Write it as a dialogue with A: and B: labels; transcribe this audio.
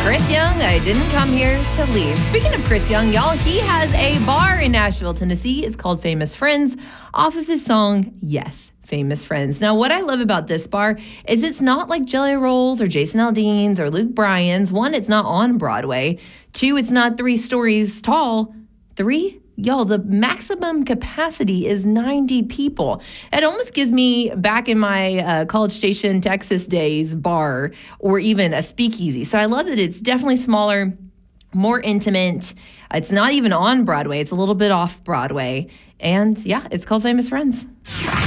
A: Chris Young, I didn't come here to leave. Speaking of Chris Young, y'all, he has a bar in Nashville, Tennessee. It's called Famous Friends, off of his song, Yes, Famous Friends. Now, what I love about this bar is it's not like Jelly Rolls or Jason Aldean's or Luke Bryan's. One, it's not on Broadway. Two, it's not 3 stories tall. 3, y'all, the maximum capacity is 90 people. It almost gives me back in my College Station, Texas days bar or even a speakeasy. So I love that it's definitely smaller, more intimate. It's not even on Broadway. It's a little bit off Broadway. And yeah, it's called Famous Friends.